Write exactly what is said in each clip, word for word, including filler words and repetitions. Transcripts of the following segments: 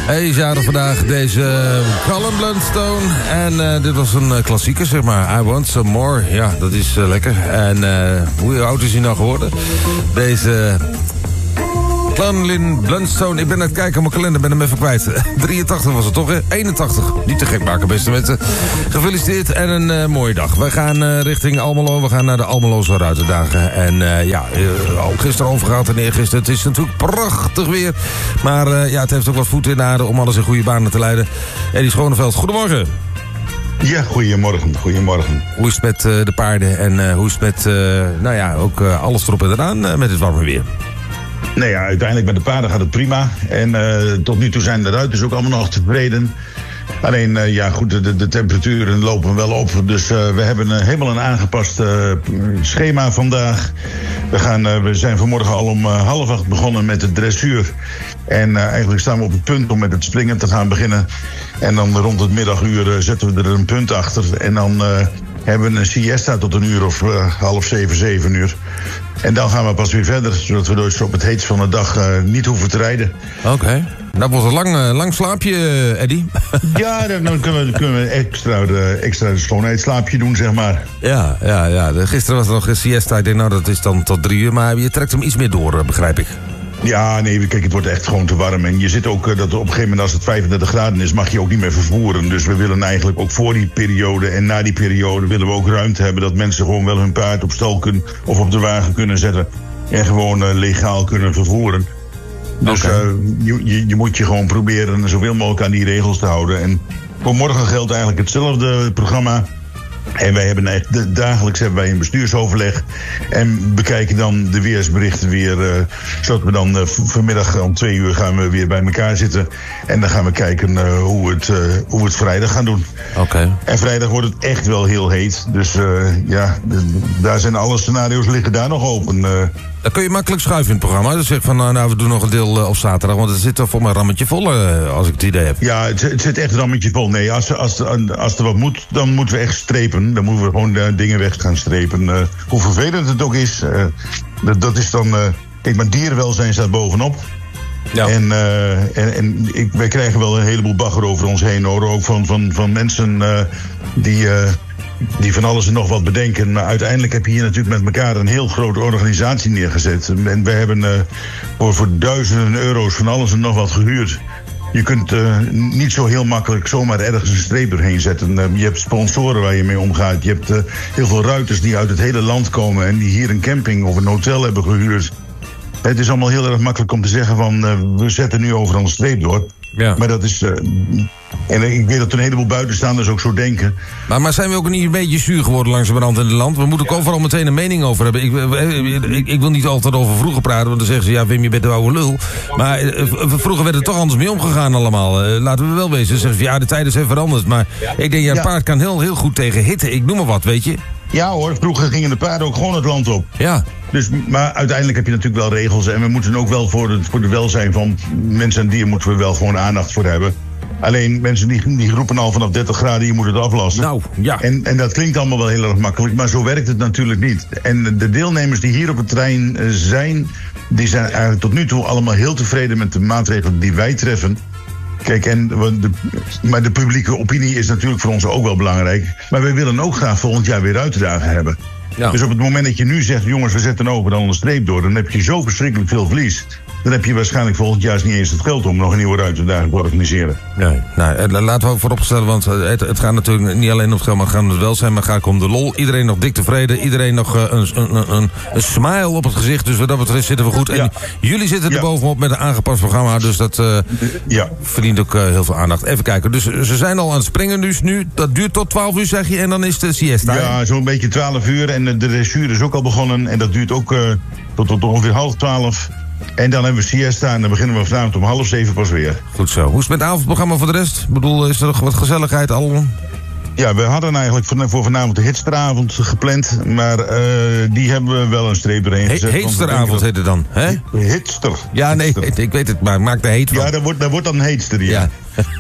Hij is jarig vandaag, deze uh, Colin Blunstone. En uh, dit was een uh, klassieker, zeg maar. I Want Some More. Ja, dat is uh, lekker. En uh, hoe oud is hij nou geworden? Deze... Uh, Colin Blunstone, ik ben aan het kijken op mijn kalender, ben hem even kwijt. drieëntachtig was het toch, hè? eenentachtig. Niet te gek maken, beste mensen. Gefeliciteerd en een uh, mooie dag. We gaan uh, richting Almelo, we gaan naar de Almeloze Ruiterdagen. En uh, ja, uh, al gisteren overgehaald en eergisteren. Het is natuurlijk prachtig weer. Maar uh, ja, het heeft ook wat voeten in de aarde om alles in goede banen te leiden. Eddie Schoneveld, goedemorgen. Ja, goedemorgen, goedemorgen. Hoe is het met uh, de paarden en uh, hoe is het met, uh, nou ja, ook uh, alles erop en eraan uh, met het warme weer? Nee, ja, uiteindelijk met de paarden gaat het prima. En uh, tot nu toe zijn de ruiters ook allemaal nog tevreden. Alleen, uh, ja goed, de, de temperaturen lopen wel op. Dus uh, we hebben uh, helemaal een aangepast uh, schema vandaag. We, gaan, uh, we zijn vanmorgen al om uh, half acht begonnen met de dressuur. En uh, eigenlijk staan we op het punt om met het springen te gaan beginnen. En dan rond het middaguur uh, zetten we er een punt achter. En dan... Uh, hebben we een siesta tot een uur of uh, half zeven, zeven uur. En dan gaan we pas weer verder, zodat we dus op het heetst van de dag uh, niet hoeven te rijden. Oké. Okay. Dat wordt een lang, uh, lang slaapje, uh, Eddy. Ja, dan, dan kunnen we, kunnen we extra, uh, extra schoonheidsslaapje doen, zeg maar. Ja, ja, ja. Gisteren was er nog een siesta. Ik denk, nou, dat is dan tot drie uur. Maar je trekt hem iets meer door, begrijp ik. Ja, nee, kijk, het wordt echt gewoon te warm. En je zit ook, uh, dat op een gegeven moment als het vijfendertig graden is, mag je ook niet meer vervoeren. Dus we willen eigenlijk ook voor die periode en na die periode willen we ook ruimte hebben dat mensen gewoon wel hun paard op stal kunnen of op de wagen kunnen zetten. En gewoon uh, legaal kunnen vervoeren. Dus okay. uh, je, je, je moet je gewoon proberen zoveel mogelijk aan die regels te houden. En voor morgen geldt eigenlijk hetzelfde programma. En wij hebben echt dagelijks hebben wij een bestuursoverleg. En bekijken dan de weersberichten weer. Uh, zodat we dan uh, vanmiddag om twee uur gaan we weer bij elkaar zitten. En dan gaan we kijken uh, hoe, het, uh, hoe we het vrijdag gaan doen. Oké. Okay. En vrijdag wordt het echt wel heel heet. Dus uh, ja, d- daar zijn alle scenario's liggen daar nog open. Uh, Dan kun je makkelijk schuiven in het programma. Dus zeg van, nou, nou we doen nog een deel uh, op zaterdag. Want het zit er voor mijn rammetje vol, uh, als ik het idee heb. Ja, het, het zit echt een rammetje vol. Nee, als, als, als er wat moet, dan moeten we echt strepen. Dan moeten we gewoon uh, dingen weg gaan strepen. Uh, hoe vervelend het ook is. Uh, dat, dat is dan... Uh, kijk, maar dierenwelzijn staat bovenop. Ja. En, uh, en, en ik, wij krijgen wel een heleboel bagger over ons heen, hoor. Ook van, van, van mensen uh, die... Uh, die van alles en nog wat bedenken. Maar uiteindelijk heb je hier natuurlijk met elkaar een heel grote organisatie neergezet. En we hebben uh, voor, voor duizenden euro's van alles en nog wat gehuurd. Je kunt uh, niet zo heel makkelijk zomaar ergens een streep doorheen zetten. Uh, je hebt sponsoren waar je mee omgaat. Je hebt uh, heel veel ruiters die uit het hele land komen en die hier een camping of een hotel hebben gehuurd. Het is allemaal heel erg makkelijk om te zeggen van uh, we zetten nu overal een streep door. Ja. Maar dat is... Uh, en ik weet dat een heleboel buitenstaanders ook zo denken. Maar, maar zijn we ook niet een beetje zuur geworden langzamerhand in het land? We moeten ook ja. overal meteen een mening over hebben. Ik, ik, ik wil niet altijd over vroeger praten, want dan zeggen ze... ja, Wim, je bent de oude lul. Maar uh, vroeger werd het toch anders mee omgegaan allemaal. Uh, laten we wel wezen. Ze zeggen, ja, de tijden zijn veranderd. Maar ja. ik denk, ja, een paard kan heel, heel goed tegen hitte. Ik noem maar wat, weet je. Ja hoor, vroeger gingen de paarden ook gewoon het land op. Ja. Dus, maar uiteindelijk heb je natuurlijk wel regels. En we moeten ook wel voor het voor de welzijn van mensen en dieren... moeten we wel gewoon aandacht voor hebben. Alleen mensen die, die roepen al vanaf dertig graden, je moet het aflassen. Nou, ja. En, en dat klinkt allemaal wel heel erg makkelijk, maar zo werkt het natuurlijk niet. En de deelnemers die hier op het terrein zijn... die zijn eigenlijk tot nu toe allemaal heel tevreden met de maatregelen die wij treffen. Kijk, en de, maar de publieke opinie is natuurlijk voor ons ook wel belangrijk. Maar wij willen ook graag volgend jaar weer uitdagen hebben. Ja. Dus op het moment dat je nu zegt, jongens, we zetten over dan een streep door... dan heb je zo verschrikkelijk veel verlies. Dan heb je waarschijnlijk volgend jaar niet eens het geld om nog een nieuwe uitdaging te organiseren. Nee, nou, laten we ook vooropstellen, want het, het gaat natuurlijk niet alleen om het geld, maar het gaat om het welzijn, maar het gaat om de lol. Iedereen nog dik tevreden, iedereen nog uh, een, een, een, een smile op het gezicht, dus wat dat betreft zitten we goed. En ja. jullie zitten er ja. bovenop met een aangepast programma, dus dat uh, ja. verdient ook uh, heel veel aandacht. Even kijken, dus ze zijn al aan het springen dus nu, dat duurt tot twaalf uur zeg je, en dan is de siesta. Ja, zo'n beetje twaalf uur en de dressuur is ook al begonnen en dat duurt ook uh, tot, tot ongeveer half twaalf. En dan hebben we siesta en dan beginnen we vanavond om half zeven pas weer. Goed zo. Hoe is het met het avondprogramma voor de rest? Ik bedoel, is er nog wat gezelligheid al? Ja, we hadden eigenlijk voor vanavond de hitsteravond gepland. Maar uh, die hebben we wel een streep erin gezet. He- Heetsteravond heet het dan, hè? Hitster. Ja, nee, hitster. Ik weet het, maar maak de heet van. Ja, daar wordt, daar wordt dan heetster, ja. ja.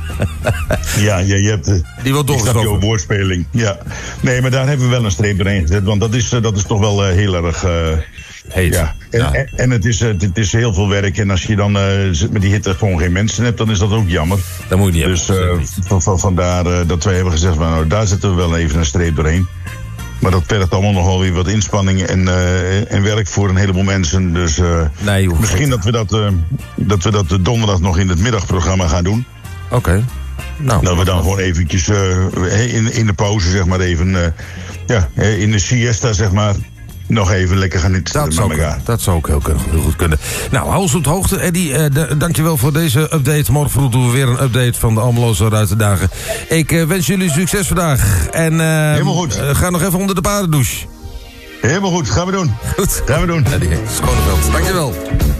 ja, je, je hebt... Die wordt doorgeschoven. Die woordspeling, ja. Nee, maar daar hebben we wel een streep erin gezet. Want dat is, dat is toch wel uh, heel erg... Uh, heet. Ja, en, ja. en, en het, is, uh, het is heel veel werk. En als je dan uh, met die hitte gewoon geen mensen hebt, dan is dat ook jammer. Dat moet je niet dus, hebben. Dus uh, van, van, vandaar uh, dat wij hebben gezegd, van, nou, daar zetten we wel even een streep doorheen. Maar dat vergt allemaal nogal weer wat inspanning en, uh, en werk voor een heleboel mensen. Dus uh, nee, misschien dat we dat, uh, dat we dat donderdag nog in het middagprogramma gaan doen. Oké. Okay. Nou, dat we dan gewoon eventjes uh, in, in de pauze, zeg maar even, uh, ja, in de siesta, zeg maar, nog even lekker gaan zitten met elkaar. Dat zou ook heel, heel goed kunnen. Nou, hou ons op de hoogte, Eddie. Uh, d- dankjewel voor deze update. Morgen vroeg doen we weer een update van de Almeloze Ruitendagen. Ik uh, wens jullie succes vandaag. En uh, helemaal goed. Uh, ga nog even onder de paardendouche. Helemaal goed, gaan we doen. Goed. Gaan we doen. Eddie Schoneveld, dankjewel.